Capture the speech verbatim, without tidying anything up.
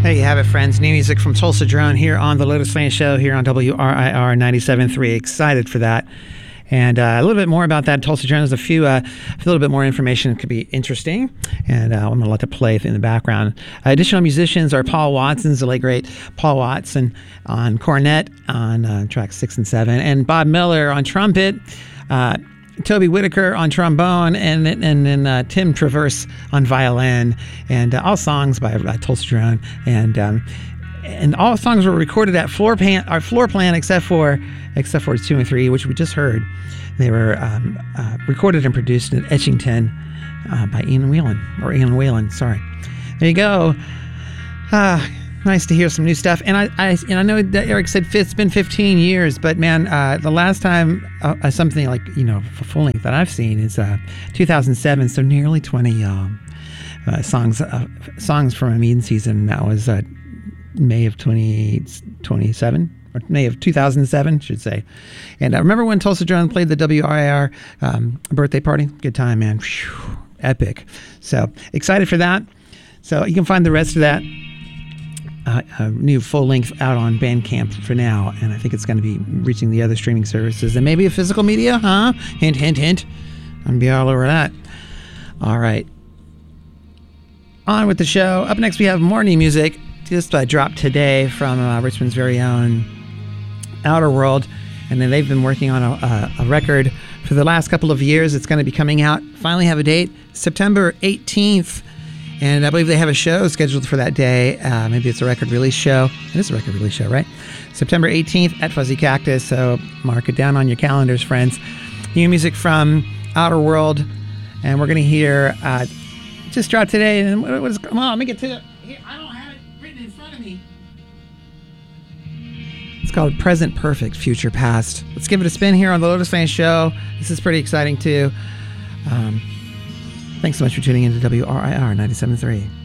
There you have it, friends. New music from Tulsa Drone here on the Lotus Lane Show here on W R I R ninety-seven point three. Excited for that. And uh, a little bit more about that Tulsa Drone. There's a few, uh, a little bit more information that could be interesting. And uh, I'm going to let it play in the background. Uh, additional musicians are Paul Watson's, the late great Paul Watson on cornet on uh, tracks six and seven, and Bob Miller on trumpet. Uh, Toby Whitaker on trombone, and and then uh, Tim Traverse on violin, and uh, all songs by uh, Tulsa Drone, and um, and all songs were recorded at floor plan, our floor plan, except for except for two and three, which we just heard. They were um, uh, recorded and produced in Etchington uh, by Ian Whelan or Ian Whalen. Sorry, there you go. Ah. Nice to hear some new stuff, and I, I, and I know that Eric said it's been fifteen years, but man, uh, the last time uh, something like you know full length that I've seen is uh, two thousand seven, so nearly twenty um, uh, songs, uh, songs from a mean season. That was uh, May of twenty twenty-seven, or May of two thousand seven, I should say. And I remember when Tulsa Drone played the W R I R um, birthday party. Good time, man. Whew, epic. So excited for that. So you can find the rest of that. Uh, a new full length out on Bandcamp for now, and I think it's going to be reaching the other streaming services and maybe a physical media, huh? Hint, hint, hint. I'm going to be all over that. All right. On with the show. Up next, we have more new music. Just uh, dropped today from uh, Richmond's very own Outer World, and then they've been working on a, a, a record for the last couple of years. It's going to be coming out. Finally have a date, September eighteenth. And I believe they have a show scheduled for that day. Uh, maybe it's a record release show. It is a record release show, right? September eighteenth at Fuzzy Cactus. So mark it down on your calendars, friends. New music from Outer World. And we're going to hear, uh, just dropped today. And what, what is, come on, let me get to it. Here, I don't have it written in front of me. It's called Present Perfect, Future Past. Let's give it a spin here on the Lotus Lane Show. This is pretty exciting, too. Um... Thanks so much for tuning in to W R I R ninety-seven point three.